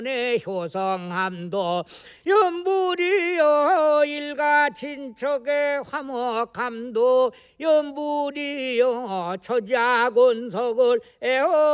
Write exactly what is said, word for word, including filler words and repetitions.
내 효성함도 연불이여 일가 친척의 화목함도 연불이여 처자곤석을 에어